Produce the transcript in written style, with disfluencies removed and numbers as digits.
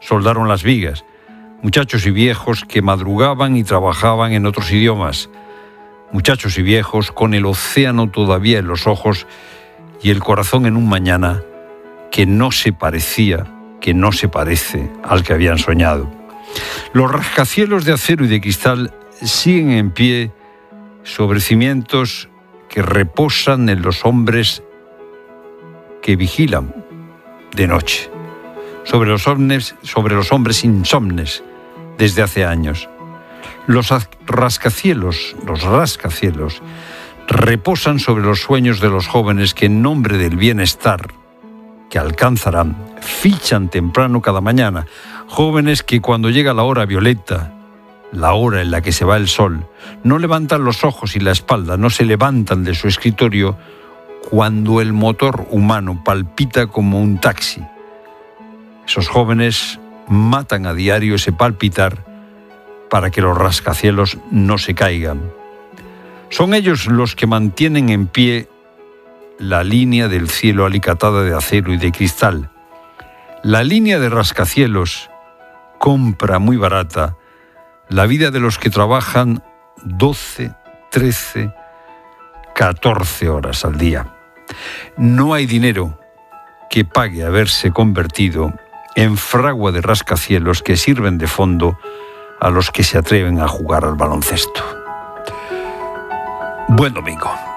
soldaron las vigas. Muchachos y viejos que madrugaban y trabajaban en otros idiomas. Muchachos y viejos con el océano todavía en los ojos y el corazón en un mañana que no se parecía, que no se parece al que habían soñado. Los rascacielos de acero y de cristal siguen en pie sobre cimientos que reposan en los hombres que vigilan de noche, sobre los hombres insomnes desde hace años. Los rascacielos reposan sobre los sueños de los jóvenes que en nombre del bienestar que alcanzarán, fichan temprano cada mañana. Jóvenes que cuando llega la hora violeta, la hora en la que se va el sol, no levantan los ojos y la espalda, no se levantan de su escritorio cuando el motor humano palpita como un taxi. Esos jóvenes matan a diario ese palpitar para que los rascacielos no se caigan. Son ellos los que mantienen en pie la línea del cielo alicatada de acero y de cristal. La línea de rascacielos compra muy barata la vida de los que trabajan 12, 13, 14 horas al día. No hay dinero que pague haberse convertido en fragua de rascacielos que sirven de fondo a los que se atreven a jugar al baloncesto. Buen domingo.